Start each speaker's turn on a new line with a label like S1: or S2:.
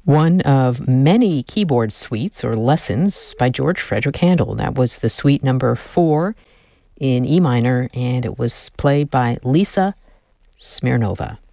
S1: One of many keyboard suites or lessons by George Frederick Handel. That was the suite number 4 in E minor, and it was played by Lisa Smirnova.